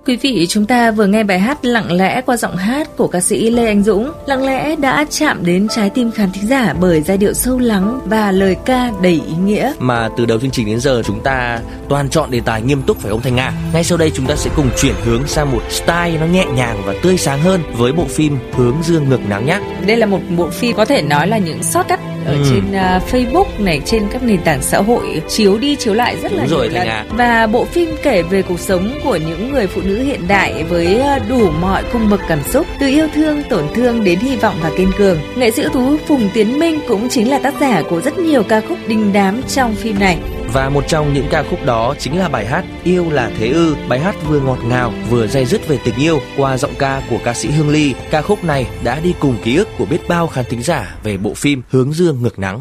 Quý vị, chúng ta vừa nghe bài hát Lặng lẽ qua giọng hát của ca sĩ Lê Anh Dũng. Lặng lẽ đã chạm đến trái tim khán thính giả bởi giai điệu sâu lắng và lời ca đầy ý nghĩa. Mà từ đầu chương trình đến giờ chúng ta toàn chọn đề tài nghiêm túc phải không Thanh Nga? Ngay sau đây chúng ta sẽ cùng chuyển hướng sang một style nó nhẹ nhàng và tươi sáng hơn với bộ phim Hướng Dương Ngược Nắng nhé. Đây là một bộ phim có thể nói là những shortcut ở trên Facebook này, trên các nền tảng xã hội chiếu đi chiếu lại rất là nhiều lần. Và bộ phim kể về cuộc sống của những người phụ nữ hiện đại với đủ mọi cung bậc cảm xúc, từ yêu thương, tổn thương đến hy vọng và kiên cường. Nghệ sĩ ưu tú Phùng Tiến Minh cũng chính là tác giả của rất nhiều ca khúc đình đám trong phim này. Và một trong những ca khúc đó chính là bài hát Yêu Là Thế Ư. Bài hát vừa ngọt ngào vừa day dứt về tình yêu qua giọng ca của ca sĩ Hương Ly. Ca khúc này đã đi cùng ký ức của biết bao khán thính giả về bộ phim Hướng Dương Ngược Nắng.